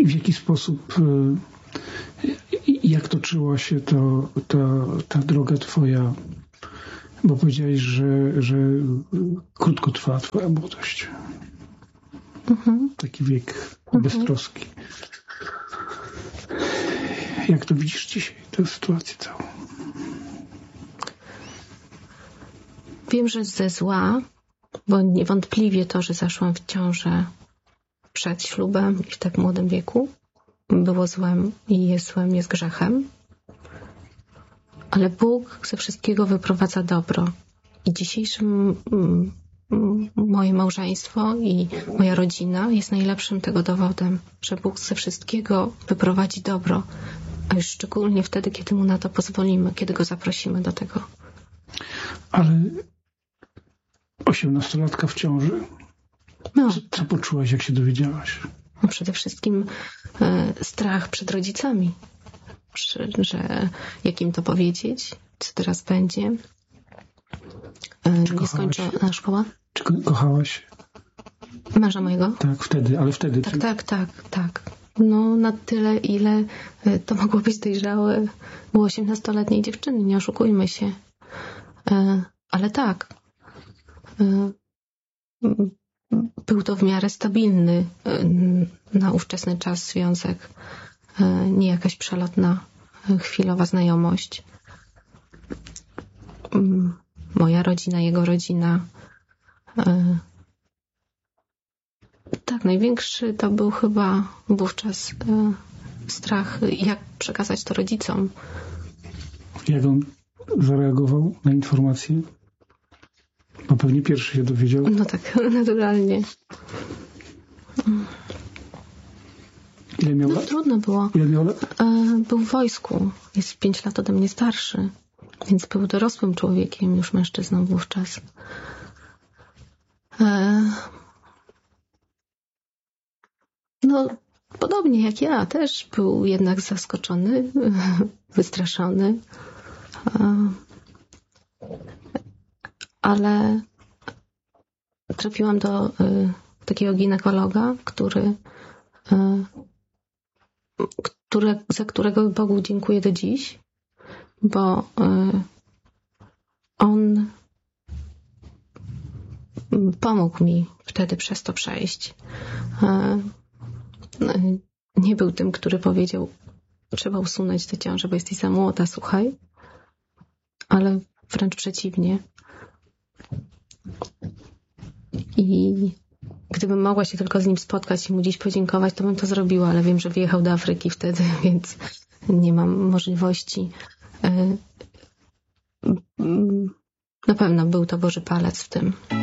w jaki sposób, jak toczyła się ta droga twoja? Bo powiedziałeś, że krótko trwała twoja młodość. Taki wiek beztroski. Jak to widzisz dzisiaj, tę sytuację całą? Wiem, że ze zła, bo niewątpliwie to, że zaszłam w ciążę przed ślubem i w tak młodym wieku, było złem i jest złem, jest grzechem. Ale Bóg ze wszystkiego wyprowadza dobro. I dzisiejsze moje małżeństwo i moja rodzina jest najlepszym tego dowodem, że Bóg ze wszystkiego wyprowadzi dobro. A już szczególnie wtedy, kiedy Mu na to pozwolimy, kiedy Go zaprosimy do tego. Ale 18-latka w ciąży? No. Co poczułaś, jak się dowiedziałaś? No przede wszystkim strach przed rodzicami. Że jak im to powiedzieć, co teraz będzie. Nie skończona szkoła. Czy kochałaś? Męża mojego? Tak, wtedy, ale wtedy. Tak. No na tyle, ile to mogło być dojrzałe u 18-letniej dziewczyny, nie oszukujmy się. Ale tak. Był to w miarę stabilny na ówczesny czas związek. Nie jakaś przelotna, chwilowa znajomość. Moja rodzina, jego rodzina. Tak, największy to był chyba wówczas strach, jak przekazać to rodzicom. Jak on zareagował na informację? Bo pewnie pierwszy się dowiedział. No tak, naturalnie. Ile miał lat? Trudno było. Ile miał lat? Był w wojsku. Jest 5 lat ode mnie starszy. Więc był dorosłym człowiekiem, już mężczyzną wówczas. No, podobnie jak ja, też był jednak zaskoczony, wystraszony. Ale trafiłam do takiego ginekologa, za którego Bogu dziękuję do dziś, bo on pomógł mi wtedy przez to przejść. Nie był tym, który powiedział, trzeba usunąć tę ciążę, bo jesteś za młoda, słuchaj. Ale wręcz przeciwnie. I gdybym mogła się tylko z nim spotkać i mu dziś podziękować, to bym to zrobiła, ale wiem, że wyjechał do Afryki wtedy, więc nie mam możliwości. Na pewno był to Boży palec w tym.